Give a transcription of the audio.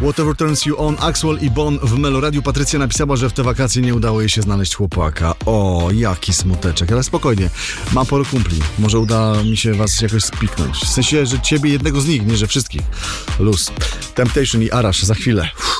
Whatever Turns You On, Axwell i Bon w Meloradiu. Patrycja napisała, że w te wakacje nie udało jej się znaleźć chłopaka. O, jaki smuteczek, ale spokojnie. Mam parę kumpli. Może uda mi się was jakoś spiknąć. W sensie, że ciebie jednego z nich, nie że wszystkich. Luz. Temptation i Arash za chwilę.